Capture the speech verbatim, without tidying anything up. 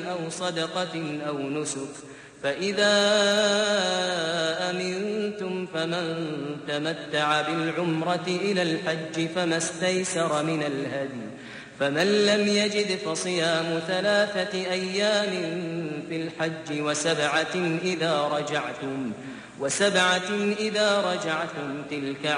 أو صدقة أو نسك فإذا أمنتم فمن تمتع بالعمرة إلى الحج فما استيسر من الهدي فمن لم يجد فصيام ثلاثة أيام في الحج وسبعة إذا رجعتم وسبعة إذا رجعتم تلك